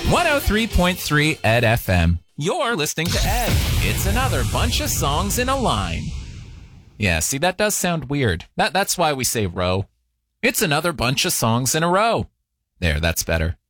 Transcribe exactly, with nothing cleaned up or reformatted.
one oh three point three Ed F M. You're listening to Ed. It's another bunch of songs in a line. Yeah, see, that does sound weird. That That's why we say row. It's another bunch of songs in a row. There, that's better.